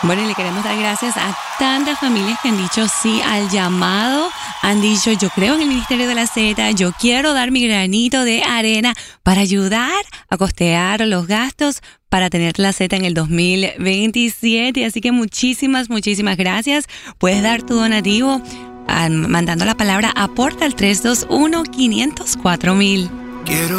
Bueno, y le queremos dar gracias a tantas familias que han dicho sí al llamado, han dicho yo creo en el Ministerio de la Z, yo quiero dar mi granito de arena para ayudar a costear los gastos para tener la Z en el 2027. Así que muchísimas gracias. Puedes dar tu donativo mandando la palabra aporta al 321-504-1000.